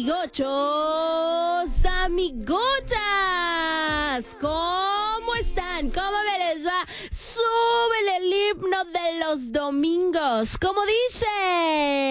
amigochas. ¿Cómo están? ¿Cómo me les va? Súbele el himno de los domingos. ¿Cómo dice?